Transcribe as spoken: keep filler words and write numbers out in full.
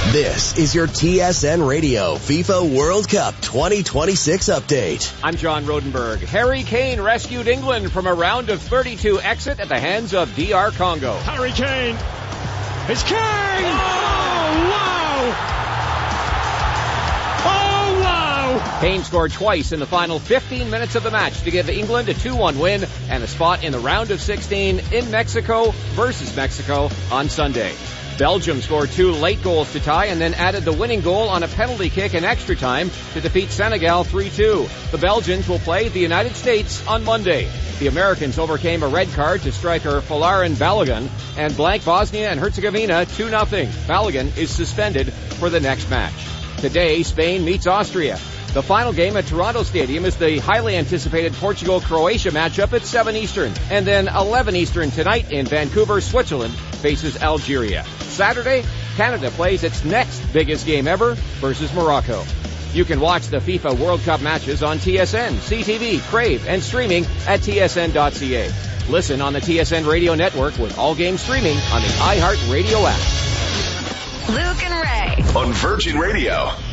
This is your T S N Radio FIFA World Cup twenty twenty-six update. I'm John Rodenberg. Harry Kane rescued England from a round of thirty-two exit at the hands of D R Congo. Harry Kane. It's Kane! Oh, wow! Oh, wow! Kane scored twice in the final fifteen minutes of the match to give England a two one win and a spot in the round of sixteen in Mexico versus Mexico on Sunday. Belgium scored two late goals to tie and then added the winning goal on a penalty kick in extra time to defeat Senegal three two. The Belgians will play the United States on Monday. The Americans overcame a red card to striker Folarin Balogun and blank Bosnia and Herzegovina two nothing. Balogun is suspended for the next match. Today, Spain meets Austria. The final game at Toronto Stadium is the highly anticipated Portugal-Croatia matchup at seven Eastern. And then eleven Eastern tonight in Vancouver, Switzerland faces Algeria. Saturday, Canada plays its next biggest game ever versus Morocco. You can watch the FIFA World Cup matches on T S N, C T V, Crave, and streaming at T S N dot C A. Listen on the T S N Radio Network with all games streaming on the iHeart Radio app. Luke and Ray on Virgin Radio.